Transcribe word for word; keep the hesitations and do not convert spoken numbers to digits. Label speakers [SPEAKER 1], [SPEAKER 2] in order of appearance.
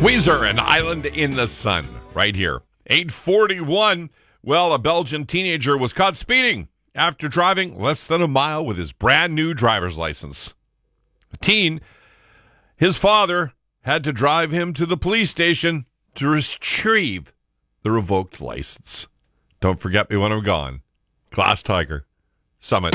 [SPEAKER 1] Weezer and Island in the Sun, right here. eight forty-one. Well, a Belgian teenager was caught speeding after driving less than a mile with his brand new driver's license. A teen, his father had to drive him to the police station to retrieve the revoked license. Don't forget me when I'm gone. Glass Tiger, Summit.